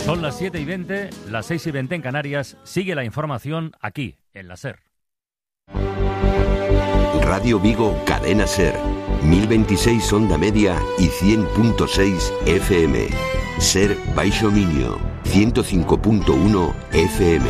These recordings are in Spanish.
Son las 7:20, las 6:20 en Canarias. Sigue la información aquí, en la SER. Radio Vigo, Cadena SER. 1026 onda media y 100.6 FM. SER Baixo Miño, 105.1 FM.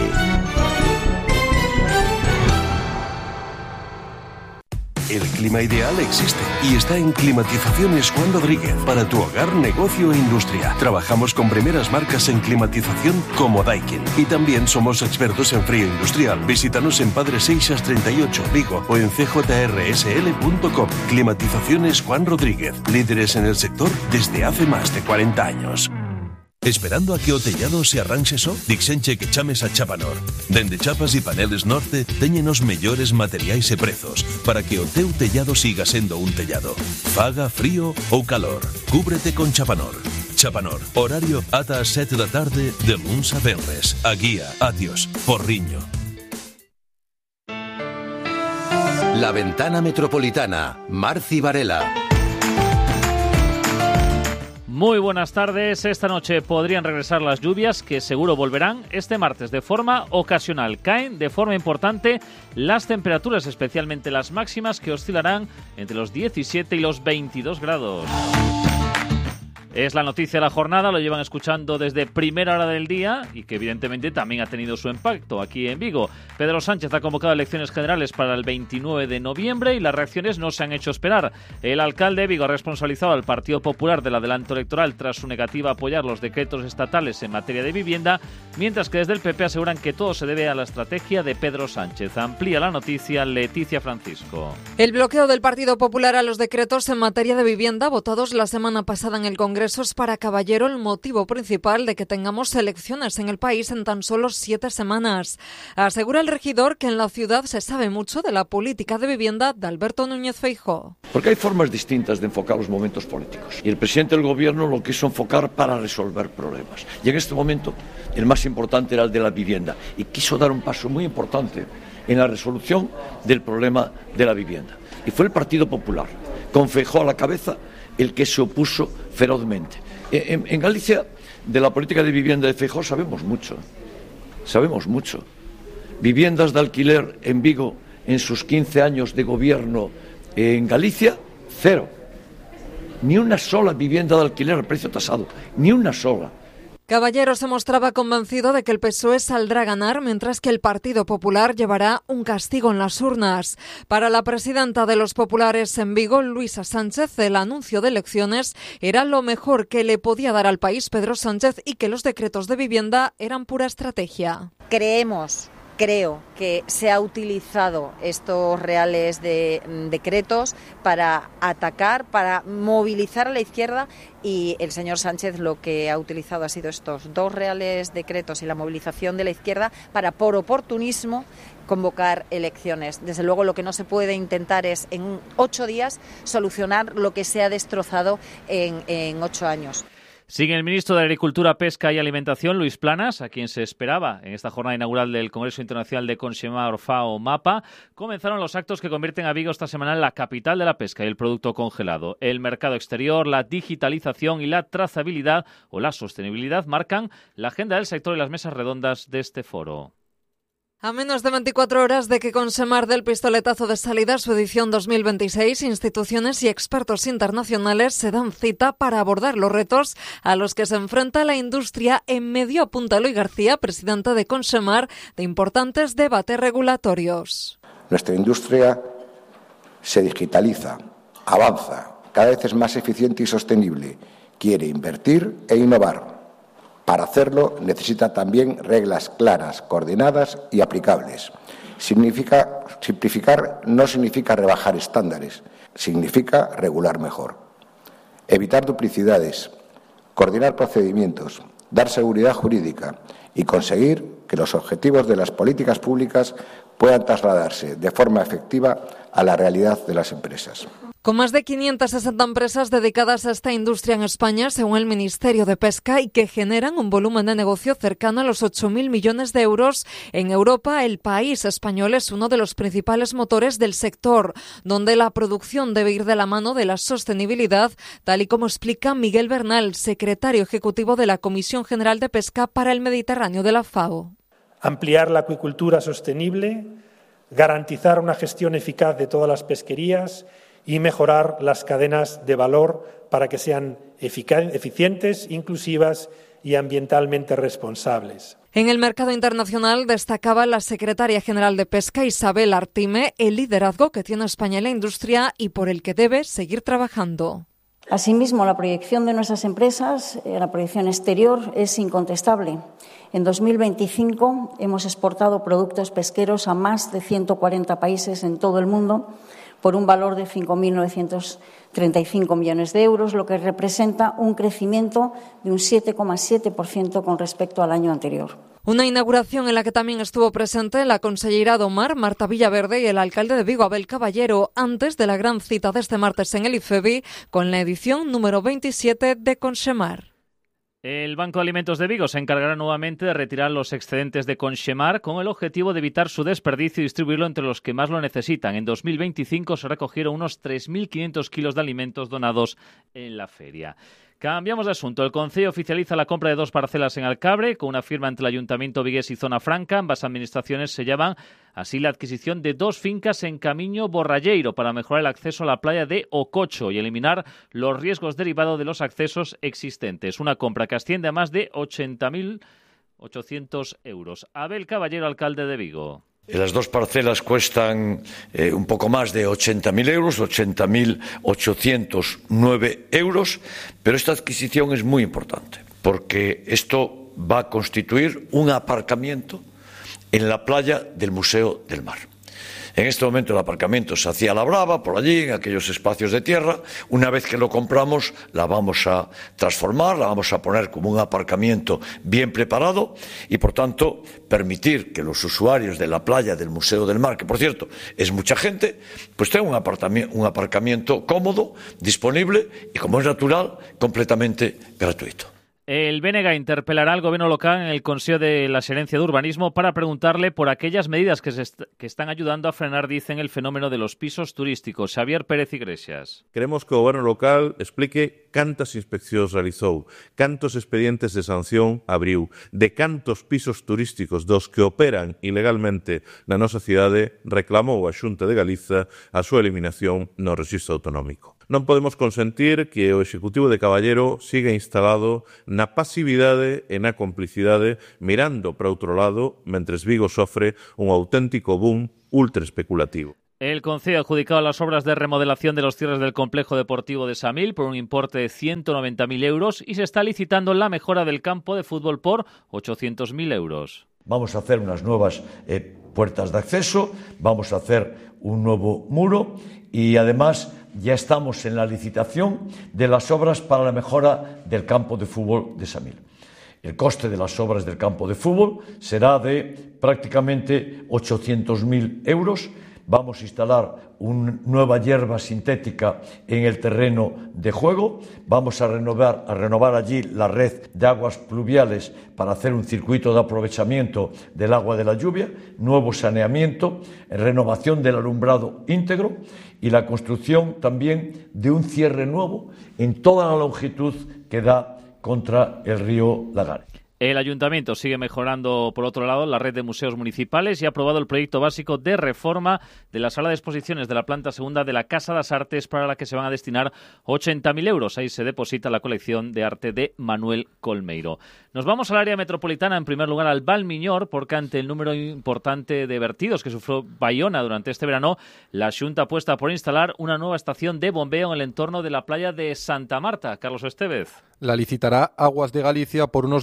El clima ideal existe y está en Climatizaciones Juan Rodríguez para tu hogar, negocio e industria. Trabajamos con primeras marcas en climatización como Daikin y también somos expertos en frío industrial. Visítanos en Padre Seixas 38 Vigo o en cjrsl.com. Climatizaciones Juan Rodríguez, líderes en el sector desde hace más de 40 años. Esperando a que o tellado se arranxe só? Dixenche que chames a Chapanor. Dende Chapas e Paneles Norte teñen os mellores materiais e prezos para que o teu tellado siga sendo un tellado. Faga frío ou calor, cúbrete con Chapanor. Chapanor, horario ata as 7 da tarde de luns a venres. A guía, adiós, Porriño. La Ventana Metropolitana, Marci Varela. Muy buenas tardes. Esta noche podrían regresar las lluvias, que seguro volverán este martes de forma ocasional. Caen de forma importante las temperaturas, especialmente las máximas, que oscilarán entre los 17 y los 22 grados. Es la noticia de la jornada, lo llevan escuchando desde primera hora del día y que evidentemente también ha tenido su impacto aquí en Vigo. Pedro Sánchez ha convocado elecciones generales para el 29 de noviembre y las reacciones no se han hecho esperar. El alcalde de Vigo ha responsabilizado al Partido Popular del adelanto electoral tras su negativa a apoyar los decretos estatales en materia de vivienda, mientras que desde el PP aseguran que todo se debe a la estrategia de Pedro Sánchez. Amplía la noticia Leticia Francisco. El bloqueo del Partido Popular a los decretos en materia de vivienda votados la semana pasada en el Congreso es para Caballero el motivo principal de que tengamos elecciones en el país en tan solo 7 semanas. Asegura el regidor que en la ciudad se sabe mucho de la política de vivienda de Alberto Núñez Feijóo. Porque hay formas distintas de enfocar los momentos políticos. Y el presidente del gobierno lo quiso enfocar para resolver problemas. Y en este momento el más importante era el de la vivienda. Y quiso dar un paso muy importante en la resolución del problema de la vivienda. Y fue el Partido Popular, con Feijóo a la cabeza, el que se opuso ferozmente. En Galicia, de la política de vivienda de Feijóo sabemos mucho. Viviendas de alquiler en Vigo en sus 15 años de gobierno en Galicia, 0. Ni una sola vivienda de alquiler a precio tasado, ni una sola. Caballero se mostraba convencido de que el PSOE saldrá a ganar, mientras que el Partido Popular llevará un castigo en las urnas. Para la presidenta de los populares en Vigo, Luisa Sánchez, el anuncio de elecciones era lo mejor que le podía dar al país Pedro Sánchez y que los decretos de vivienda eran pura estrategia. Creo que se ha utilizado estos reales de decretos para atacar, para movilizar a la izquierda, y el señor Sánchez lo que ha utilizado ha sido estos 2 reales decretos y la movilización de la izquierda para, por oportunismo, convocar elecciones. Desde luego lo que no se puede intentar es en 8 días solucionar lo que se ha destrozado en 8 años. Sigue el ministro de Agricultura, Pesca y Alimentación, Luis Planas, a quien se esperaba en esta jornada inaugural del Congreso Internacional de Conxemar FAO MAPA. Comenzaron los actos que convierten a Vigo esta semana en la capital de la pesca y el producto congelado. El mercado exterior, la digitalización y la trazabilidad o la sostenibilidad marcan la agenda del sector y las mesas redondas de este foro. A menos de 24 horas de que Conxemar dé el pistoletazo de salida a su edición 2026, instituciones y expertos internacionales se dan cita para abordar los retos a los que se enfrenta la industria. En medio apunta Eloy García, presidente de Conxemar, de importantes debates regulatorios. Nuestra industria se digitaliza, avanza, cada vez es más eficiente y sostenible, quiere invertir e innovar. Para hacerlo necesita también reglas claras, coordinadas y aplicables. Simplificar no significa rebajar estándares, significa regular mejor. Evitar duplicidades, coordinar procedimientos, dar seguridad jurídica y conseguir que los objetivos de las políticas públicas puedan trasladarse de forma efectiva a la realidad de las empresas. Con más de 560 empresas dedicadas a esta industria en España, según el Ministerio de Pesca, y que generan un volumen de negocio cercano a los 8.000 millones de euros, en Europa el país español es uno de los principales motores del sector, donde la producción debe ir de la mano de la sostenibilidad, tal y como explica Miguel Bernal, secretario ejecutivo de la Comisión General de Pesca para el Mediterráneo de la FAO. Ampliar la acuicultura sostenible, garantizar una gestión eficaz de todas las pesquerías y mejorar las cadenas de valor para que sean eficientes, inclusivas y ambientalmente responsables. En el mercado internacional destacaba la secretaria general de Pesca, Isabel Artime, el liderazgo que tiene España en la industria y por el que debe seguir trabajando. Asimismo, la proyección de nuestras empresas, la proyección exterior, es incontestable. En 2025 hemos exportado productos pesqueros a más de 140 países en todo el mundo por un valor de 5.935 millones de euros, lo que representa un crecimiento de un 7,7% con respecto al año anterior. Una inauguración en la que también estuvo presente la consellera de Mar, Marta Villaverde, y el alcalde de Vigo, Abel Caballero, antes de la gran cita de este martes en el IFEBI con la edición número 27 de Conxemar. El Banco de Alimentos de Vigo se encargará nuevamente de retirar los excedentes de Conxemar con el objetivo de evitar su desperdicio y distribuirlo entre los que más lo necesitan. En 2025 se recogieron unos 3.500 kilos de alimentos donados en la feria. Cambiamos de asunto. El Concello oficializa la compra de 2 parcelas en Alcabre con una firma entre el Ayuntamiento vigués y Zona Franca. Ambas administraciones sellaban así la adquisición de 2 fincas en Camiño Borralleiro para mejorar el acceso a la playa de Ococho y eliminar los riesgos derivados de los accesos existentes. Una compra que asciende a más de 80.800 euros. Abel Caballero, alcalde de Vigo. Las 2 parcelas cuestan un poco más de 80.000 euros, 80.809 euros, pero esta adquisición es muy importante porque esto va a constituir un aparcamiento en la playa del Museo del Mar. En este momento el aparcamiento se hacía a la brava, por allí, en aquellos espacios de tierra. Una vez que lo compramos, la vamos a transformar, la vamos a poner como un aparcamiento bien preparado y, por tanto, permitir que los usuarios de la playa del Museo del Mar, que, por cierto, es mucha gente, pues tengan un aparcamiento cómodo, disponible y, como es natural, completamente gratuito. El BNG interpelará al Gobierno local en el Consejo de la Xerencia de Urbanismo para preguntarle por aquellas medidas que están ayudando a frenar, dicen, el fenómeno de los pisos turísticos. Xavier Pérez Iglesias. Queremos que o Goberno local explique cantas inspeccións realizou, cantos expedientes de sanción abriu, de cantos pisos turísticos dos que operan ilegalmente na nosa cidade reclamou a Xunta de Galiza a súa eliminación no rexistro autonómico. Non podemos consentir que o Executivo de Caballero siga instalado na pasividade e na complicidade mirando para outro lado mentres Vigo sofre un auténtico boom ultra especulativo. El Concello ha adjudicado las obras de remodelación de los cierres del complejo deportivo de Samil por un importe de 190.000 euros y se está licitando la mejora del campo de fútbol por 800.000 euros. Vamos a hacer unas nuevas puertas de acceso, vamos a hacer un nuevo muro y además ya estamos en la licitación de las obras para la mejora del campo de fútbol de Samil. El coste de las obras del campo de fútbol será de prácticamente 800.000 euros. Vamos a instalar una nueva hierba sintética en el terreno de juego. Vamos a renovar allí la red de aguas pluviales para hacer un circuito de aprovechamiento del agua de la lluvia, nuevo saneamiento, renovación del alumbrado íntegro y la construcción también de un cierre nuevo en toda la longitud que da contra el río Lagare. El Ayuntamiento sigue mejorando, por otro lado, la red de museos municipales y ha aprobado el proyecto básico de reforma de la sala de exposiciones de la planta segunda de la Casa das Artes, para la que se van a destinar 80.000 euros. Ahí se deposita la colección de arte de Manuel Colmeiro. Nos vamos al área metropolitana, en primer lugar al Valmiñor, porque ante el número importante de vertidos que sufrió Baiona durante este verano, la Xunta apuesta por instalar una nueva estación de bombeo en el entorno de la playa de Santa Marta. Carlos Estevez. La licitará Aguas de Galicia por unos 200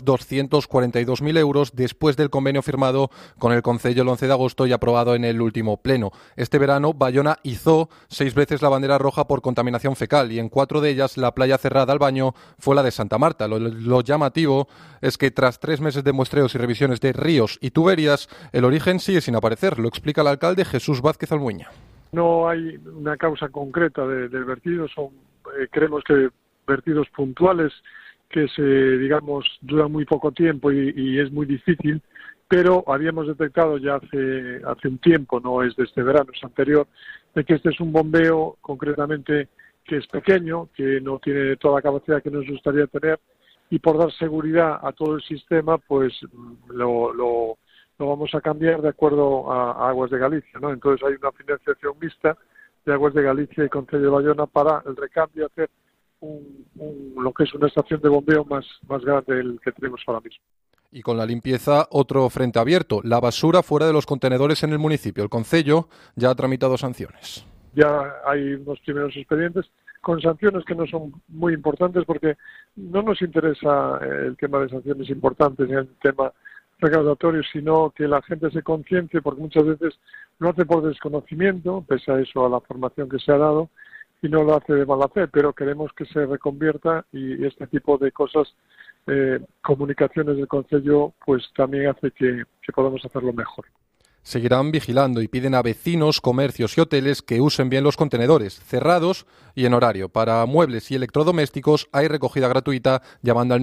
242.000 euros después del convenio firmado con el Concello el 11 de agosto y aprobado en el último pleno. Este verano, Bayona izó 6 veces la bandera roja por contaminación fecal y en 4 de ellas la playa cerrada al baño fue la de Santa Marta. Lo llamativo es que tras 3 meses de muestreos y revisiones de ríos y tuberías, el origen sigue sin aparecer. Lo explica el alcalde Jesús Vázquez Almuña. No hay una causa concreta del vertido, creemos que vertidos puntuales que duran muy poco tiempo y es muy difícil, pero habíamos detectado ya hace un tiempo, no es de este verano, es anterior, de que este es un bombeo concretamente que es pequeño, que no tiene toda la capacidad que nos gustaría tener, y por dar seguridad a todo el sistema, pues lo vamos a cambiar de acuerdo a Aguas de Galicia, ¿no? Entonces hay una financiación mixta de Aguas de Galicia y Concello de Bayona para el recambio, hacer lo que es una estación de bombeo más grande del que tenemos ahora mismo. Y con la limpieza, otro frente abierto, la basura fuera de los contenedores en el municipio. El Concello ya ha tramitado sanciones. Ya hay unos primeros expedientes con sanciones que no son muy importantes porque no nos interesa el tema de sanciones importantes ni el tema recaudatorio, sino que la gente se conciencie, porque muchas veces lo hace por desconocimiento, pese a eso, a la formación que se ha dado, y no lo hace de mala fe, pero queremos que se reconvierta y este tipo de cosas, comunicaciones del Concello, pues también hace que podamos hacerlo mejor. Seguirán vigilando y piden a vecinos, comercios y hoteles que usen bien los contenedores, cerrados y en horario. Para muebles y electrodomésticos hay recogida gratuita llamando al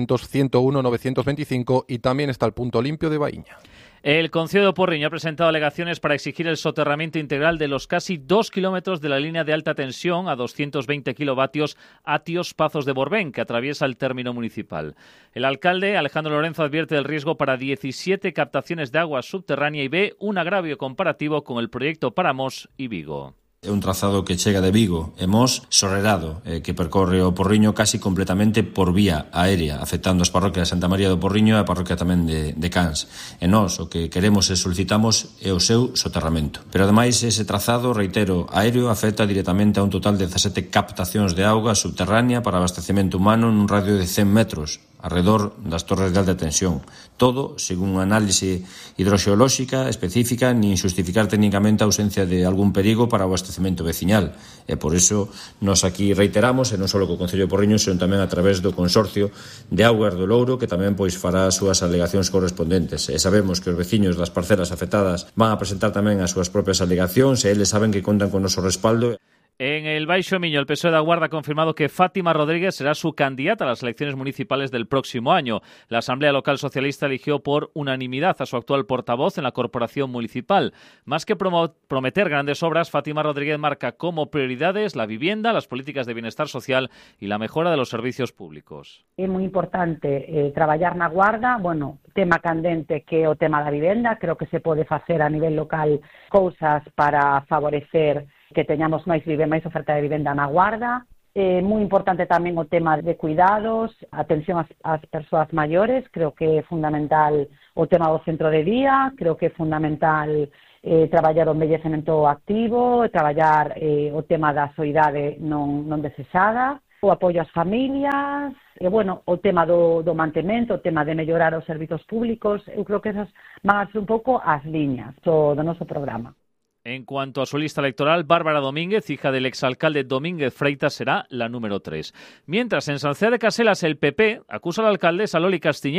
900-101-925 y también está el punto limpio de Baíña. El Concello de Porriño ha presentado alegaciones para exigir el soterramiento integral de los casi 2 kilómetros de la línea de alta tensión a 220 kilovatios Atios-Pazos de Borbén, que atraviesa el término municipal. El alcalde, Alejandro Lorenzo, advierte del riesgo para 17 captaciones de agua subterránea y ve un agravio comparativo con el proyecto para Mos y Vigo. É un trazado que chega de Vigo e Mos Sorrerado, que percorre o Porriño casi completamente por vía aérea, afectando as parroquias de Santa María do Porriño e a parroquia tamén de Cans. E nós o que queremos e solicitamos é o seu soterramento. Pero ademais ese trazado, reitero, aéreo afecta directamente a un total de 17 captacións de auga subterránea para abastecemento humano nun radio de 100 metros, alrededor das torres de alta tensión. Todo, según unha análise hidroxeolóxica específica, nin xustificar técnicamente a ausencia de algún perigo para o abastecemento veciñal. E por iso nos aquí reiteramos, e non só co Concello de Porriño, senón tamén a través do Consorcio de Augas do Louro, que tamén fará as súas alegacións correspondentes. E sabemos que os veciños das parcelas afectadas van a presentar tamén as súas propias alegacións e eles saben que contan con o noso respaldo. En el Baixo Miño, el PSOE da Guarda ha confirmado que Fátima Rodríguez será su candidata a las elecciones municipales del próximo año. La Asamblea Local Socialista eligió por unanimidad a su actual portavoz en la corporación municipal. Más que prometer grandes obras, Fátima Rodríguez marca como prioridades la vivienda, las políticas de bienestar social y la mejora de los servicios públicos. É moi importante traballar na Guarda, tema candente que é o tema da vivenda. Creo que se pode facer a nivel local cousas para favorecer que teñamos máis oferta de vivenda na Guarda. É moi importante tamén o tema de cuidados, atención ás persoas maiores. Creo que é fundamental o tema do centro de día, creo que é fundamental traballar o envellecemento activo, traballar o tema da soidade non desexada, o apoio ás familias, e, o tema do mantemento, o tema de mellorar os servizos públicos. Eu creo que esas van a ser un pouco as liñas do noso programa. En cuanto a su lista electoral, Bárbara Domínguez, hija del exalcalde Domínguez Freitas, será la número 3. Mientras, en Salcea de Caselas, el PP acusa al alcalde Saloli Castiñer